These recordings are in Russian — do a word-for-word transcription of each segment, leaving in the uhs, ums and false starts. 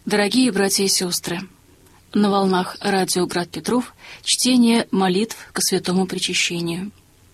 Дорогие братья и сестры, на волнах радио «Град Петров» чтение молитв ко святому причащению.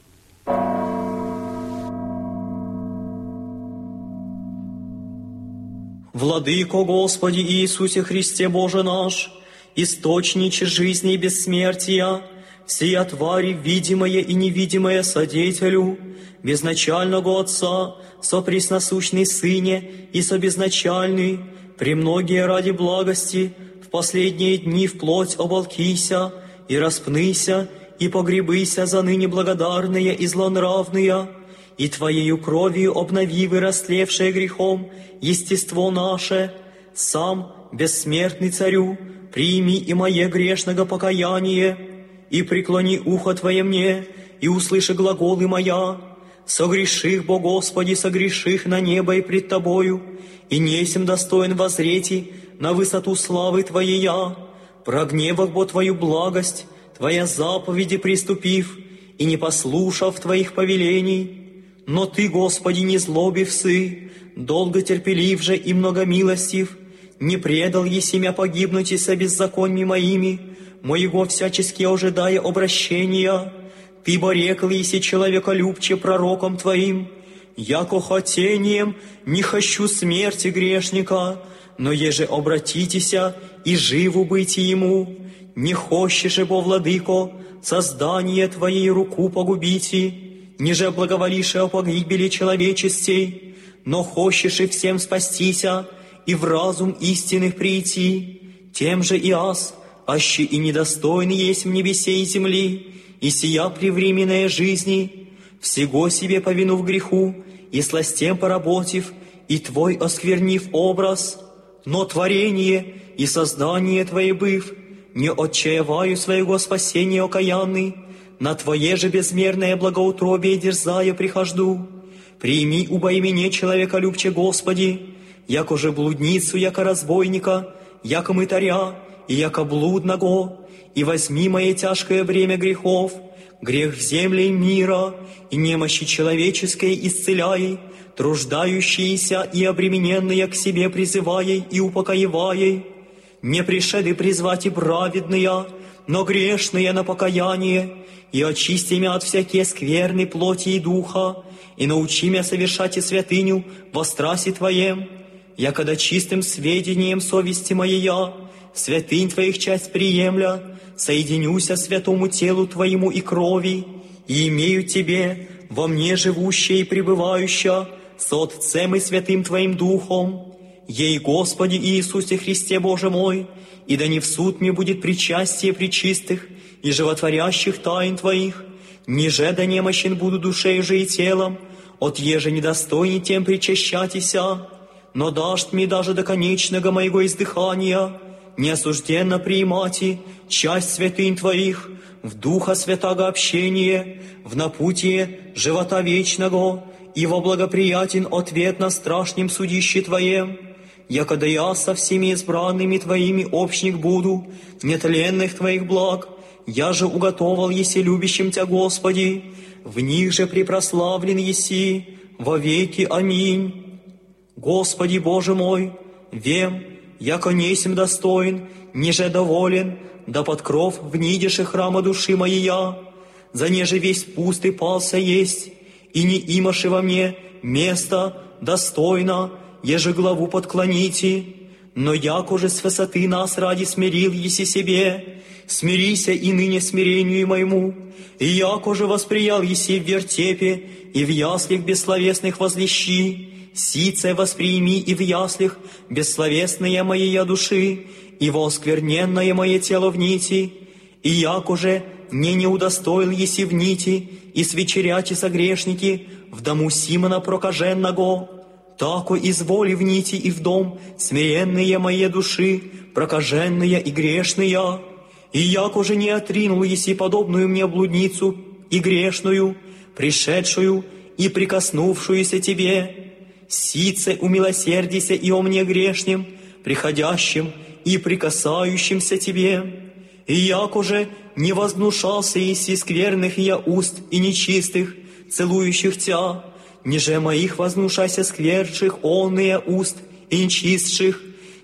Владыко Господи Иисусе Христе Боже наш, источниче жизни и бессмертия, всея твари, видимое и невидимое содетелю, безначального Отца, сопресносущный Сыне и собезначальный, премногие ради благости, в последние дни вплоть оболкися, и распнися, и погребыся за ныне благодарные и злонравные, и Твоею кровью обнови вырастлевшее грехом естество наше, сам, бессмертный Царю, прими и мое грешного покаяние, и преклони ухо Твое мне, и услыши глаголы моя, согреших, бо Господи, согреших на небо и пред Тобою, и несем достоин возрети на высоту славы Твоей я, прогневах бо Твою благость, Твоя заповеди приступив, и не послушав Твоих повелений. Но Ты, Господи, не злобив сы, долго терпелив же и многомилостив, не предал еси мя погибнуть и со беззаконьми моими, моего всячески ожидая обращения. Ты борекал еси человеколюбче пророком Твоим, яко хотением не хочу смерти грешника, но еже обратитеся и живу быть ему, не хочешь, бо, владыко, создание Твоей руку погубите, ниже благоволише о погибели человечестей, но хочешь и всем спастися, и в разум истинных прийти, тем же и аз, аще и недостойный есть в небесе и земли, и сия превременная жизни, всего себе повину в греху, и сластем поработив, и Твой осквернив образ, но творение и создание Твое быв, не отчаяваю своего спасения окаянный, на Твое же безмерное благоутробие дерзая прихожду. Прими убо имене человеколюбче, Господи, яко же блудницу, яко разбойника, яко мытаря, и яко блудного, и возьми мое тяжкое бремя грехов, грех в земле мира, и немощи человеческой исцеляй, труждающиеся и обремененные к себе призывай и упокоевай. Не пришеды призвать и праведные, но грешные на покаяние, и очисти мя от всякие скверны плоти и духа, и научи мя совершать и святыню во страсе Твоем, я когда чистым сведением совести моей я, святынь Твоих часть приемля, соединюся святому телу Твоему и крови, и имею Тебе, во мне живущее и пребывающее, с Отцем и Святым Твоим Духом, ей, Господи Иисусе Христе Боже мой, и да не в суд мне будет причастие пречистых и животворящих тайн Твоих, ниже да немощен буду душею же и телом, от еже недостойней тем причащатися, но дашь мне даже до конечного моего издыхания, неосужденно приимати часть святынь Твоих, в Духа Святаго общение, в напутие живота вечного, и во благоприятен ответ на страшнем судище Твоем, якогда я со всеми избранными Твоими общник буду, нетленных Твоих благ, я же уготовал еси любящим Тя, Господи, в них же препрославлен еси, во веки. Аминь. Господи Боже мой, вем, яко несем достоин, ниже доволен, да под кров внидеше храма души моей я, за неже весь пустый пался есть, и не имаше во мне место достойно, еже главу подклоните, но яко же с высоты нас ради смирил еси себе, смирися и ныне смирению моему, и яко же восприял еси в вертепе и в яслях бессловесных возлещи, сице восприими и в яслях бессловесные моей души, и воскверненное мое тело в нити, и яко же не не удостоил еси в нити, и свечеряти согрешники в дому Симона прокаженного, тако изволи в нити и в дом смиренные моей души, прокаженные и грешные, и яко же не отринул еси подобную мне блудницу и грешную, пришедшую и прикоснувшуюся Тебе, сице умилосердися и о мне грешнем, приходящим и прикасающимся Тебе, и яко же не вознушался еси скверных я уст и нечистых, целующих Тя, ниже моих вознушайся скверших онные уст и нечистших,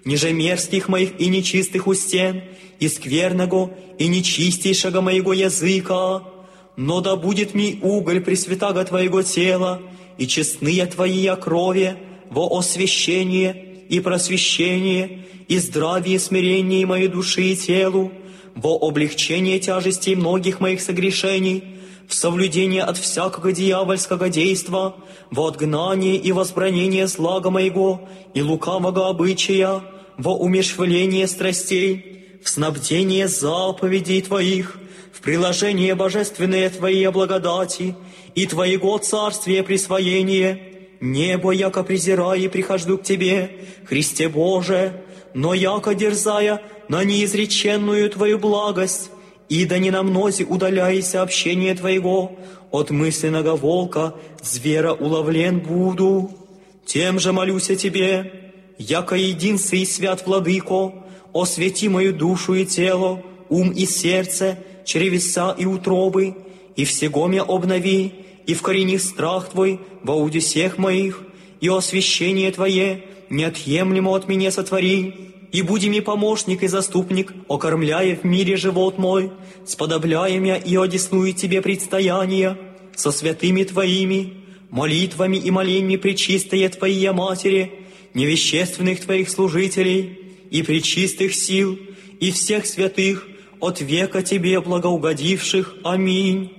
ниже мерзких моих и нечистых устен, и скверного и нечистейшего моего языка. Но да будет ми уголь пресвятаго Твоего тела, и честные Твои крови во освящение и просвещение, и здравие и смирение моей души и телу, во облегчение тяжестей многих моих согрешений, в соблюдение от всякого дьявольского действа, во отгнание и возбранение злага моего и лукавого обычая, во умерщвление страстей, в снабдение заповедей Твоих, в приложение божественные Твоей благодати и Твоего царствия присвоение. Небо, яко презирая, и прихожду к Тебе, Христе Боже, но яко дерзая на неизреченную Твою благость, и да не на мнозе удаляйся общение Твоего, от мысленного волка звера уловлен буду. Тем же молюсь о Тебе, яко единстве и свят Владыко, освети мою душу и тело, ум и сердце, чревеса и утробы, и всего мя обнови, и вкорени страх Твой во уде всех моих, и освящение Твое неотъемлемо от меня сотвори, и буди ми помощник и заступник, окормляя в мире живот мой, сподобляя мя и одесную Тебе предстояние, со святыми Твоими, молитвами и молениями пречистая Твоя Матери, невещественных Твоих служителей, и пречистых сил, и всех святых, от века Тебе благоугодивших. Аминь.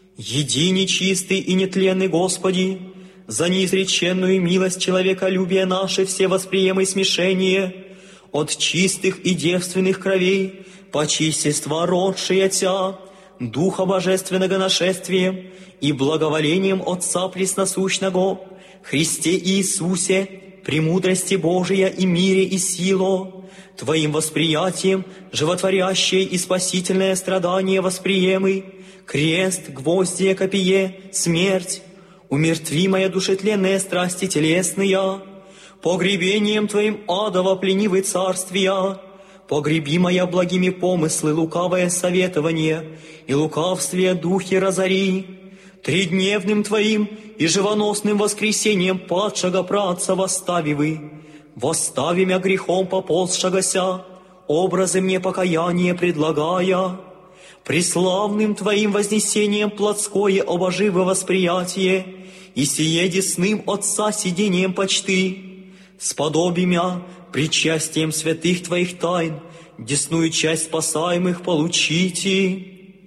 Еди нечистый и нетленный Господи, за неизреченную милость человеколюбия наше все восприемы смешение, от чистых и девственных кровей, по чистества родшие Тя, Духа Божественного нашествием и благоволением Отца Пресносущного, Христе Иисусе, премудрости Божия и мире и сило, Твоим восприятием животворящее и спасительное страдание восприемы, крест, гвоздие, копье, смерть, умертви моя душетленные страсти телесные, погребением Твоим адово пленивы царствия, погреби моя благими помыслы лукавое советование и лукавствие духи разори, тридневным Твоим и живоносным воскресением падшего праотца восставивы, восстави мя грехом поползшегося, образы мне покаяние предлагая, преславным Твоим вознесением плотское обоживо восприятие, и сие десным Отца сидением почты, сподоби мя причастием святых Твоих тайн, десную часть спасаемых получите,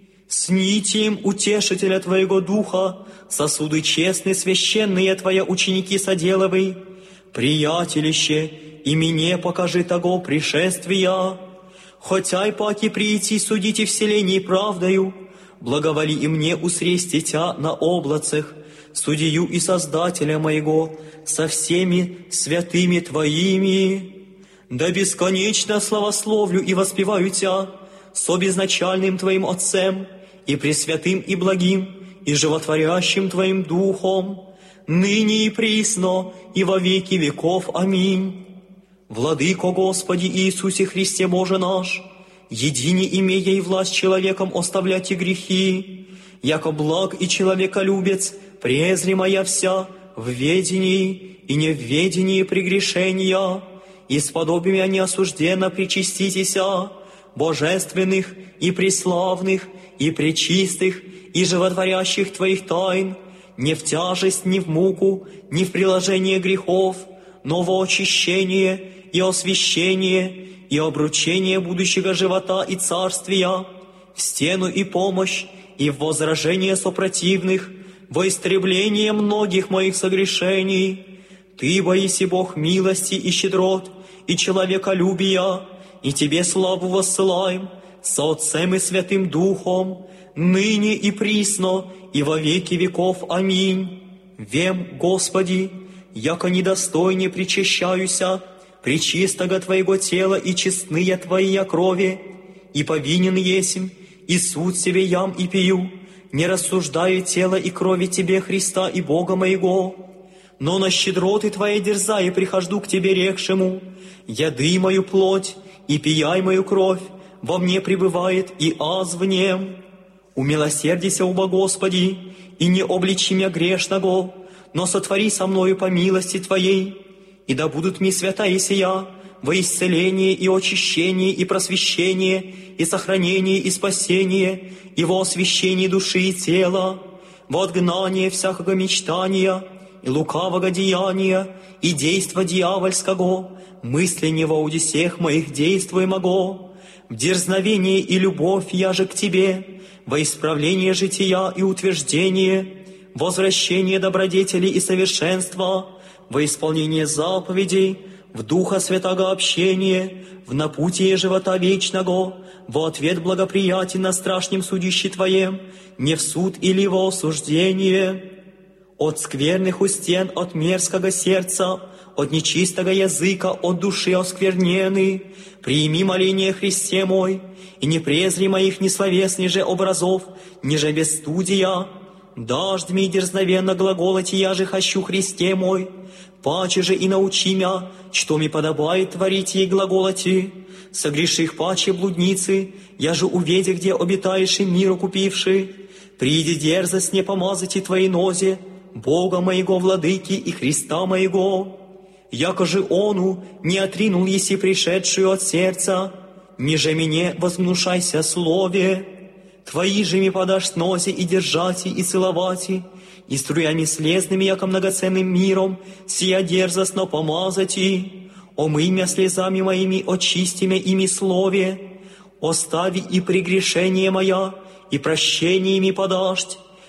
с нитием утешителя Твоего Духа, сосуды честные, священные Твоя ученики соделывай, приятелище, и мне покажи того пришествия, хотя и паки прийти судите вселенной правдою, благоволи и мне усрести Тя на облацах, судью и Создателя моего, со всеми святыми Твоими. Да бесконечно славословлю и воспеваю Тя, со безначальным Твоим Отцем, и пресвятым и благим, и животворящим Твоим Духом, ныне и присно, и во веки веков. Аминь. Владыко Господи Иисусе Христе Боже наш, едине имея и власть человеком оставлять и грехи, яко благ и человеколюбец, презри моя вся в ведении и не в ведении прегрешения, и сподоби мя неосужденно причаститеся, божественных и преславных, и пречистых, и животворящих Твоих тайн, не в тяжесть, ни в муку, ни в приложение грехов, но во очищение и освящение, и обручение будущего живота и царствия, в стену и помощь, и в возражение сопротивных, во истребление многих моих согрешений. Ты, боиси Бог милости и щедрот, и человеколюбия, и Тебе славу воссылаем, со Отцем и Святым Духом, ныне и присно, и во веки веков. Аминь. Вем, Господи, яко недостойне причащаюся, пречистого Твоего тела и честные Твои крови, и повинен есмь, и суд себе ям и пью, не рассуждаю тело и крови Тебе, Христа и Бога моего, но на щедроты Твои дерзая прихожду к Тебе рекшему, яды мою плоть и пияй мою кровь, во мне пребывает и аз в нем. Умилосердися, уба Господи, и не обличи мя грешного, но сотвори со мною по милости Твоей, и да будут ми святая сия во исцеление и очищение и просвещение и сохранение и спасение и во освящение души и тела, во отгнание всякого мечтания и лукавого деяния и действа дьявольского, мысление во удесех моих действуемого, в дерзновение и любовь я же к Тебе, во исправление жития и утверждение, возвращение добродетели и совершенства, во исполнение заповедей, в Духа Святого общения, в напутие живота вечного, во ответ благоприятен на страшном судище Твоем, не в суд или во осуждение. От скверных устен, от мерзкого сердца, от нечистого языка, от души осквернены, прими моление Христе мой, и не презри моих несловесных же образов, ниже бесстудия. Дождь ми дерзновенно глаголати, я же хочу Христе мой, паче же и научи мя, что ми подобает творить ей глаголати. Согреших паче блудницы, я же уведи, где обитаешь и миру купивши. Приди дерзость не помазати Твоей нозе, Бога моего, Владыки и Христа моего. Яко же Ону не отринул еси пришедшую от сердца, ниже мне возгнушайся слове. Твои же ми подашь сноси и держати, и целовати, и струями слезными, яко многоценным миром, сия дерзостно помазати. Омый мя слезами моими, очисти мя ими слове, остави и прегрешение моя, и прощениями подашь.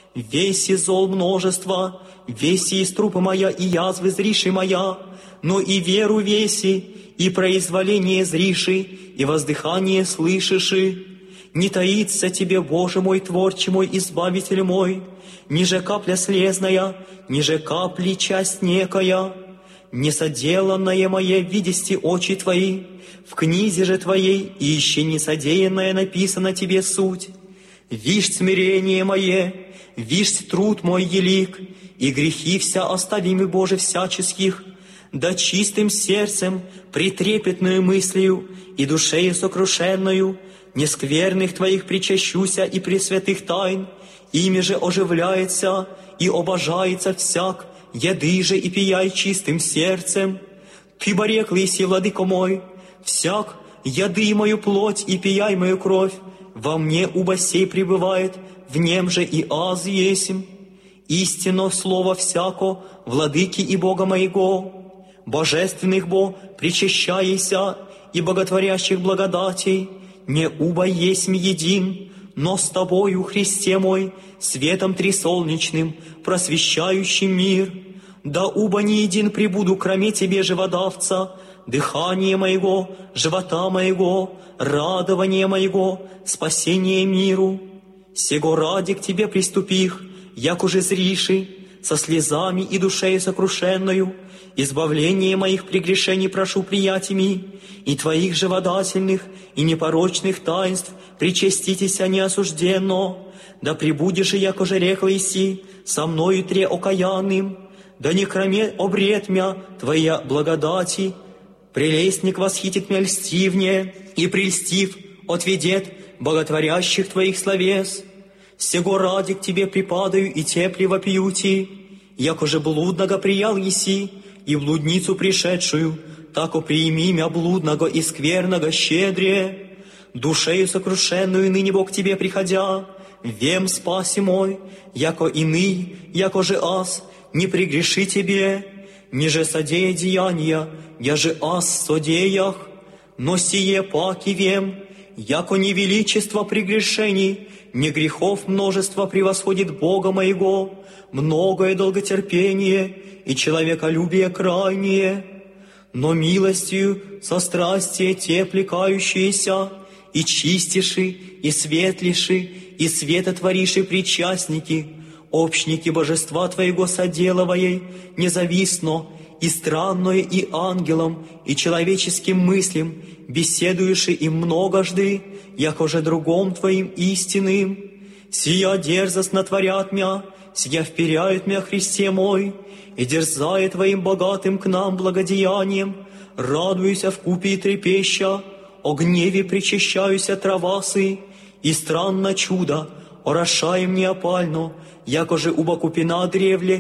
Веси зол множество, веси из трупа моя, и язвы зриши моя, но и веру веси, и произволение зриши, и воздыхание слышиши. Не таится Тебе, Боже мой, Творче мой, Избавитель мой, ниже капля слезная, ниже капли часть некая. Несоделанное мое видести очи Твои, в книзе же Твоей, и еще несодеянное написано Тебе суть. Вишь смирение мое, вишь труд мой елик, и грехи вся оставимы, Боже, всяческих, да чистым сердцем, притрепетную мыслью и душею сокрушенную, нескверных Твоих причащуся и пресвятых тайн, ими же оживляется и обожается всяк, еды же и пияй чистым сердцем. Ты бореклый си, Владыко мой, всяк, еды мою плоть и пияй мою кровь, во мне уба сей пребывает, в нем же и аз есмь. Истинно слово всяко, Владыки и Бога моего, божественных бо причащайся и боготворящих благодатей, не уба есмь един, но с Тобою, Христе мой, светом трисолнечным, просвещающим мир. Да уба не един прибуду, кроме Тебе, живодавца, дыхание моего, живота моего, радование моего, спасение миру. Сего ради к Тебе приступих, як уже зриши, со слезами и душею сокрушенную, избавление моих прегрешений прошу приятиями, и Твоих живодательных и непорочных таинств причаститеся неосужденно, да прибудешь, яко же рехлый си, со мною тре окаянным, да не кроме обрет мя Твоя благодати, прелестник восхитит мя льстивнее, и прельстив отведет боготворящих Твоих словес. Сего ради к Тебе припадаю и тепле вопиюти, яко же блудного приял еси, и блудницу пришедшую, тако приими мя блудного и скверного щедрее. Душею сокрушенную ныне Бог к Тебе приходя, вем спаси мой, яко иный, яко же аз, не прегреши Тебе, ниже содея деяния, я же аз содеях, но сие паки вем, яко не величество прегрешений, не грехов множество превосходит Бога моего, многое долготерпение и человеколюбие крайнее, но милостью со страстие те плекающиеся, и чистиши, и светлиши, и светотвориши причастники, общники божества Твоего соделывая, независно, и странное, и ангелам, и человеческим мыслям, беседуешь им многожды, яко же другом Твоим истинным. Сия дерзостно творят мя, сия вперяет мя, Христе мой, и дерзая Твоим богатым к нам благодеянием, радуюся вкупе и трепеща, о гневе причащаюся травасы, и странно чудо, орошаем неопально, яко же уба купина древле,